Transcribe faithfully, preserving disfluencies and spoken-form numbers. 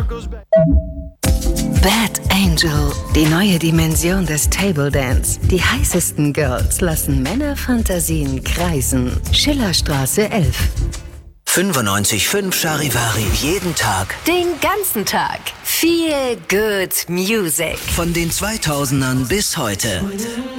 Bad Angel, die neue Dimension des Table Dance. Die heißesten Girls lassen Männerfantasien kreisen. Schillerstraße elf. fünfundneunzig Komma fünf Charivari, jeden Tag. Den ganzen Tag. Feel good music. Von den zweitausendern bis heute.